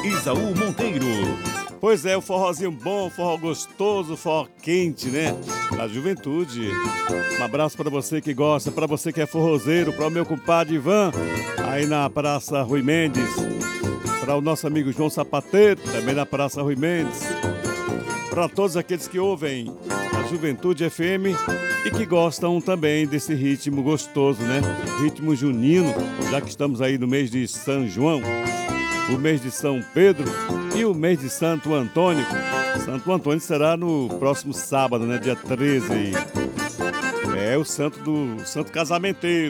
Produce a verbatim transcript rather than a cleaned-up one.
Isaú Monteiro. Pois é, o forrozinho bom, forró gostoso, forró quente, né? Da juventude. Um abraço para você que gosta, para você que é forrozeiro, para o meu compadre Ivan, aí na Praça Rui Mendes. Para o nosso amigo João Sapateiro, também na Praça Rui Mendes. Para todos aqueles que ouvem a Juventude F M e que gostam também desse ritmo gostoso, né? Ritmo junino, já que estamos aí no mês de São João, o mês de São Pedro e o mês de Santo Antônio. Santo Antônio será no próximo sábado, né? Dia treze. É o santo do santo casamenteiro.